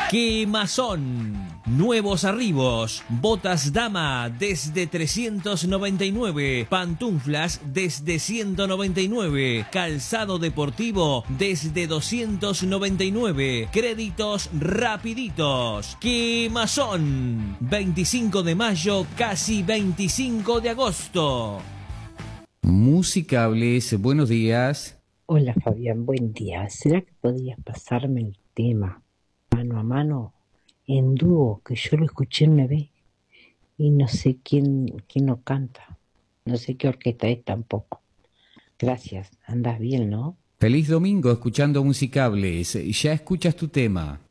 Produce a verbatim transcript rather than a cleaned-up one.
Quemazón. Nuevos arribos. Botas dama desde trescientos noventa y nueve. Pantuflas desde ciento noventa y nueve. Calzado deportivo desde doscientos noventa y nueve. Créditos rapiditos. Quemazón. veinticinco de mayo, casi veinticinco de agosto. Musicables, buenos días. Hola Fabián, buen día. ¿Será que podrías pasarme el tema mano a mano en dúo? Que yo lo escuché en una vez y no sé quién, quién lo canta. No sé qué orquesta es tampoco. Gracias, andas bien, ¿no? Feliz domingo escuchando Musicables. Ya escuchas tu tema.